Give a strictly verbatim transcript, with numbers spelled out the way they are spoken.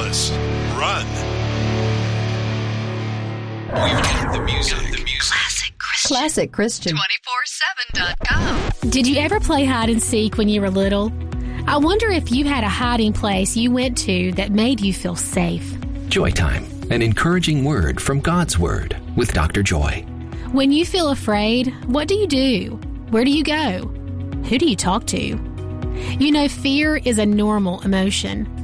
Fearless. Run. We've got the music. Got the music. Classic Christian. Classic Christian. two four seven dot com. Did you ever play hide and seek when you were little? I wonder if you had a hiding place you went to that made you feel safe. Joy Time, an encouraging word from God's Word with Doctor Joy. When you feel afraid, what do you do? Where do you go? Who do you talk to? You know, fear is a normal emotion.